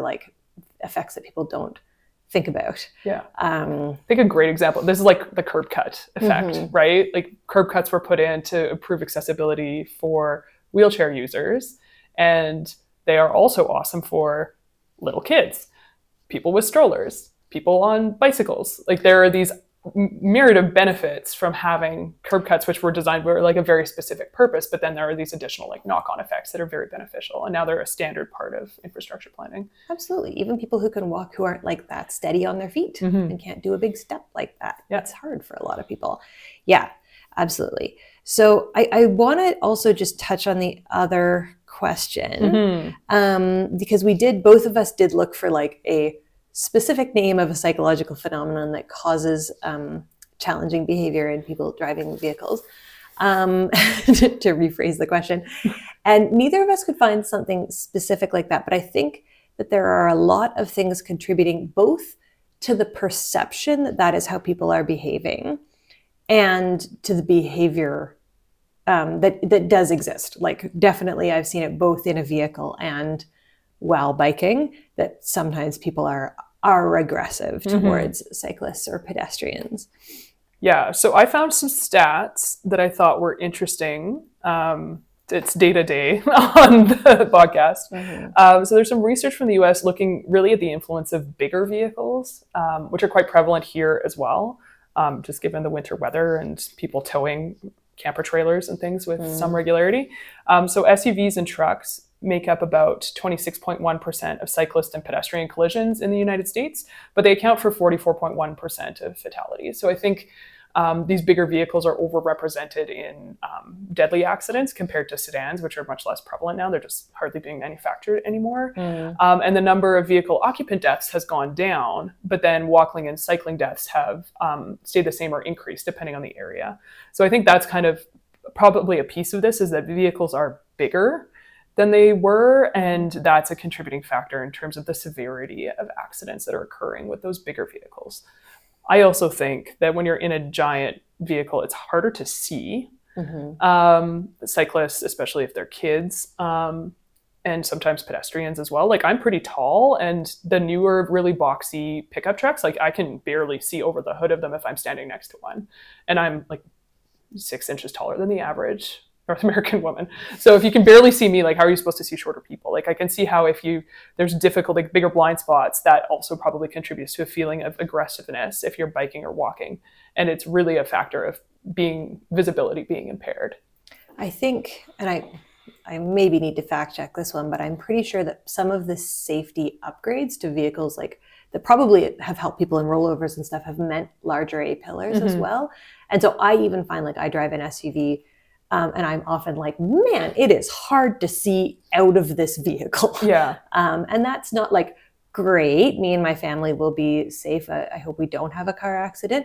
like effects that people don't think about. Yeah. I think a great example, this is like the curb cut effect, right? Like curb cuts were put in to improve accessibility for wheelchair users. And they are also awesome for little kids, people with strollers, people on bicycles. Like there are these myriad of benefits from having curb cuts, which were designed for like a very specific purpose, but then there are these additional like knock-on effects that are very beneficial, and now they're a standard part of infrastructure planning. Absolutely. Even people who can walk who aren't like that steady on their feet and can't do a big step like that. It's hard for a lot of people. Yeah, absolutely. So I want to also just touch on the other question, because both of us did look for like a specific name of a psychological phenomenon that causes challenging behavior in people driving vehicles, to rephrase the question. And neither of us could find something specific like that. But I think that there are a lot of things contributing both to the perception that that is how people are behaving and to the behavior that does exist. Like definitely I've seen it both in a vehicle and while biking, that sometimes people are aggressive towards cyclists or pedestrians. Yeah, so I found some stats that I thought were interesting. It's data day on the podcast. So there's some research from the US looking really at the influence of bigger vehicles, which are quite prevalent here as well, just given the winter weather and people towing camper trailers and things with some regularity. So SUVs and trucks make up about 26.1% of cyclist and pedestrian collisions in the United States, but they account for 44.1% of fatalities. So I think these bigger vehicles are overrepresented in deadly accidents compared to sedans, which are much less prevalent now. They're just hardly being manufactured anymore. And the number of vehicle occupant deaths has gone down, but then walking and cycling deaths have stayed the same or increased depending on the area. So I think that's kind of probably a piece of this, is that vehicles are bigger than they were, and that's a contributing factor in terms of the severity of accidents that are occurring with those bigger vehicles. I also think that when you're in a giant vehicle, it's harder to see cyclists, especially if they're kids, and sometimes pedestrians as well. Like I'm pretty tall, and the newer really boxy pickup trucks, like I can barely see over the hood of them if I'm standing next to one, and I'm like 6 inches taller than the average North American woman. So if you can barely see me, like how are you supposed to see shorter people? Like I can see how there's difficult, like bigger blind spots, that also probably contributes to a feeling of aggressiveness if you're biking or walking. And it's really a factor of visibility being impaired. I think, and I maybe need to fact check this one, but I'm pretty sure that some of the safety upgrades to vehicles like that probably have helped people in rollovers and stuff have meant larger A-pillars as well. And so I even find like I drive an SUV, and I'm often like, man, it is hard to see out of this vehicle. Yeah. And that's not like great. Me and my family will be safe. I hope we don't have a car accident.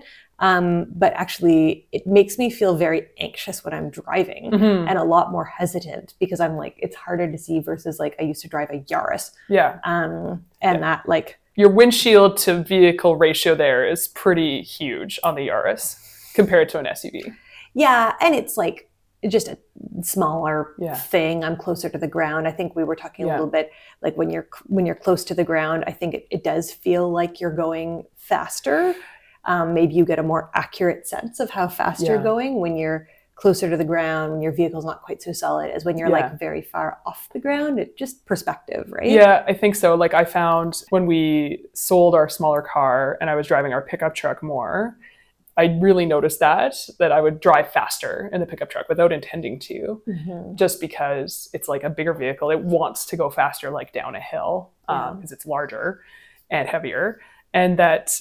But actually, it makes me feel very anxious when I'm driving and a lot more hesitant, because I'm like, it's harder to see versus like I used to drive a Yaris. Yeah. That like... Your windshield to vehicle ratio there is pretty huge on the Yaris compared to an SUV. Yeah. And it's like, just a smaller thing. I'm closer to the ground. I think we were talking a little bit like when you're close to the ground, I think it does feel like you're going faster. Maybe you get a more accurate sense of how fast you're going when you're closer to the ground, when your vehicle's not quite so solid as when you're like very far off the ground. It just perspective, right? Yeah, I think so. Like I found when we sold our smaller car and I was driving our pickup truck more, I really noticed that I would drive faster in the pickup truck without intending to, just because it's like a bigger vehicle. It wants to go faster, like down a hill, because it's larger and heavier. And that,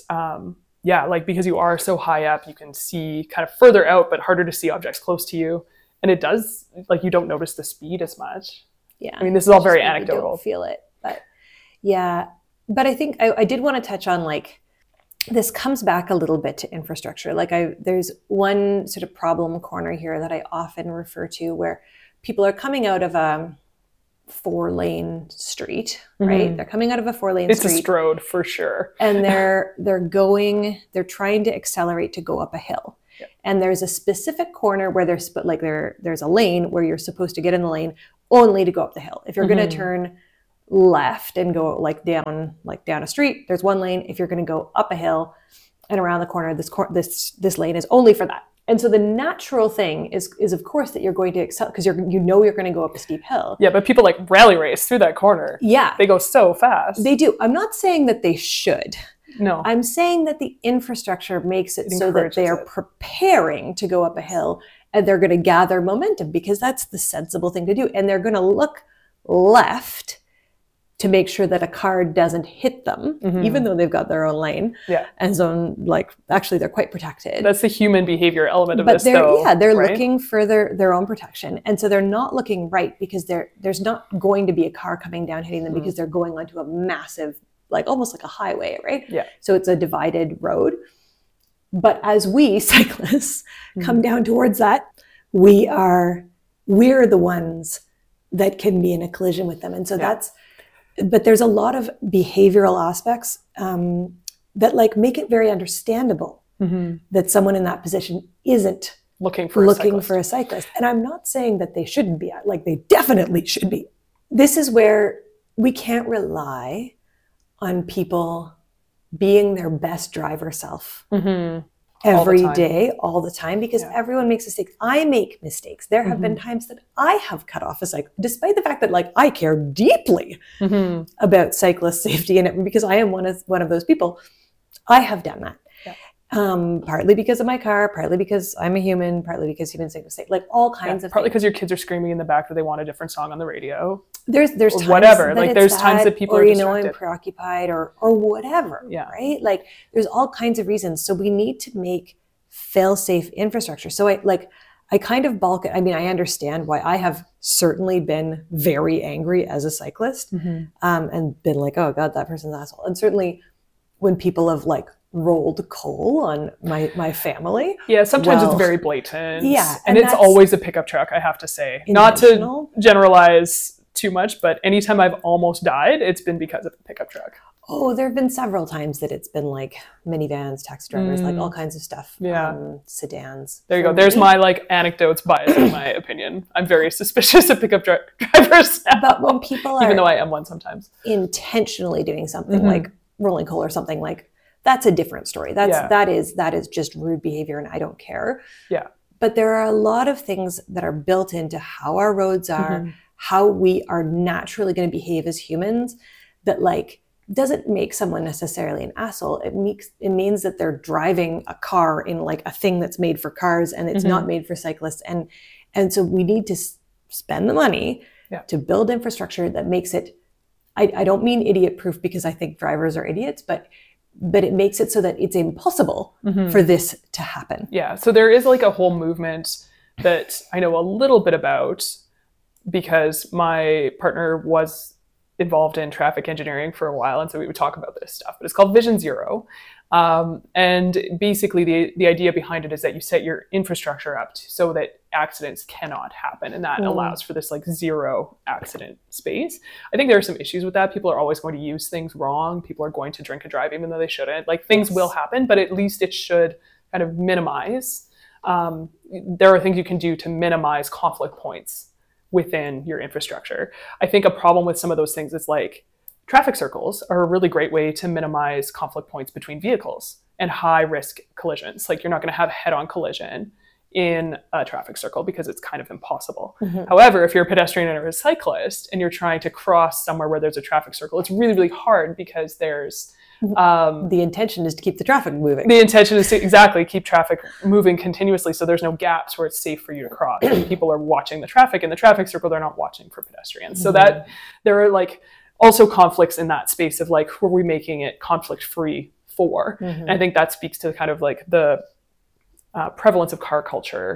like because you are so high up, you can see kind of further out, but harder to see objects close to you. And it does, like you don't notice the speed as much. Yeah. I mean, this is all very anecdotal. You don't feel it, but yeah. But I think I did want to touch on like, this comes back a little bit to infrastructure. Like there's one sort of problem corner here that I often refer to where people are coming out of a 4-lane street, right? They're coming out of a 4-lane street. It's a Strode for sure. And they're trying to accelerate to go up a hill. Yep. And there's a specific corner where there's a lane where you're supposed to get in the lane only to go up the hill. If you're going to turn left and go like down a street, there's one lane. If you're going to go up a hill and around the corner, this lane is only for that. And so the natural thing is of course that you're going to excel because you're going to go up a steep hill. Yeah, but people like rally race through that corner. Yeah. They go so fast. They do. I'm not saying that they should. No. I'm saying that the infrastructure makes it so that they are preparing to go up a hill and they're going to gather momentum because that's the sensible thing to do. And they're going to look left to make sure that a car doesn't hit them, even though they've got their own lane. Yeah. And so, like, actually, they're quite protected. That's the human behavior element of this, though. Yeah, they're right? looking for their own protection. And so they're not looking right because there's not going to be a car coming down hitting them because they're going onto a massive, like almost like a highway, right? Yeah. So it's a divided road. But as we cyclists come down towards that, we're the ones that can be in a collision with them. And so but there's a lot of behavioral aspects that like make it very understandable that someone in that position isn't looking for a cyclist. And I'm not saying that they shouldn't be, like they definitely should be. This is where we can't rely on people being their best driver self every day, all the time, because everyone makes mistakes. I make mistakes. There have been times that I have cut off a cycle, despite the fact that like I care deeply about cyclist safety, and because I am one of those people. I have done that. Partly because of my car, partly because I'm a human, partly because humans make mistakes, like all kinds of partly things. because your kids are screaming in the back that they want a different song on the radio. There's times whatever. that Like it's there's times that people or, are you distracted. know, I'm preoccupied or whatever. Yeah. Right? Like there's all kinds of reasons. So we need to make fail-safe infrastructure. So I kind of balk it. I mean, I understand why I have certainly been very angry as a cyclist and been like, oh God, that person's an asshole. And certainly when people have like rolled coal on my family. Yeah, sometimes it's very blatant. Yeah. And it's always a pickup truck, I have to say. Not to generalize too much, but anytime I've almost died, it's been because of a pickup truck. Oh, there have been several times that it's been like minivans, taxi drivers, like all kinds of stuff. Yeah. Sedans. There you go. There's my like anecdotes bias in my opinion. I'm very suspicious of pickup drivers now. But when people are even though I am one sometimes, intentionally doing something like rolling coal or something, like that's a different story. That is just rude behavior and I don't care. Yeah. But there are a lot of things that are built into how our roads are, how we are naturally going to behave as humans that like doesn't make someone necessarily an asshole. It means that they're driving a car in like a thing that's made for cars and it's not made for cyclists. And so we need to spend the money to build infrastructure that makes it, I don't mean idiot proof because I think drivers are idiots, but it makes it so that it's impossible for this to happen. Yeah. So there is like a whole movement that I know a little bit about because my partner was involved in traffic engineering for a while. And so we would talk about this stuff, but it's called Vision Zero. And basically the idea behind it is that you set your infrastructure up so that accidents cannot happen. And that allows for this like zero accident space. I think there are some issues with that. People are always going to use things wrong. People are going to drink and drive even though they shouldn't. Like things will happen, but at least it should kind of minimize. There are things you can do to minimize conflict points within your infrastructure. I think a problem with some of those things is like traffic circles are a really great way to minimize conflict points between vehicles and high risk collisions. Like you're not going to have a head-on collision in a traffic circle because it's kind of impossible. However, if you're a pedestrian or a cyclist and you're trying to cross somewhere where there's a traffic circle, it's really, really hard because there's the intention is to keep the traffic moving. The intention is to keep traffic moving continuously so there's no gaps where it's safe for you to cross. And people are watching the traffic in the traffic circle, they're not watching for pedestrians. So that there are like also conflicts in that space of like, who are we making it conflict free for? And I think that speaks to kind of like the prevalence of car culture